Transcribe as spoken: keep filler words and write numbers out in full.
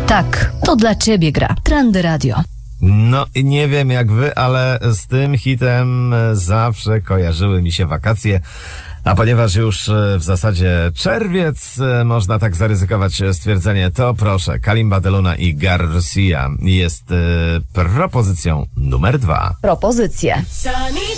Tak, to dla ciebie gra Trendy Radio. No i nie wiem jak wy, ale z tym hitem zawsze kojarzyły mi się wakacje. A ponieważ już w zasadzie czerwiec, można tak zaryzykować stwierdzenie, to proszę, Kalimba de Luna i Garcia jest propozycją numer dwa. Propozycje. Sunny